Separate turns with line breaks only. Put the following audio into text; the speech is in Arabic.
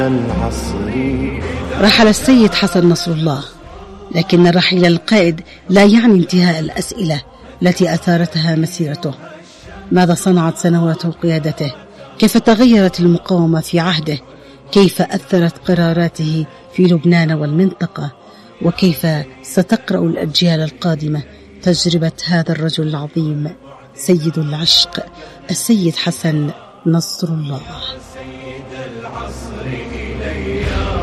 رحل السيد حسن نصر الله، لكن الرحيل القائد لا يعني انتهاء الأسئلة التي أثارتها مسيرته. ماذا صنعت سنوات قيادته؟ كيف تغيرت المقاومة في عهده؟ كيف أثرت قراراته في لبنان والمنطقة؟ وكيف ستقرأ الأجيال القادمة تجربة هذا الرجل العظيم سيد العشق السيد حسن نصر الله؟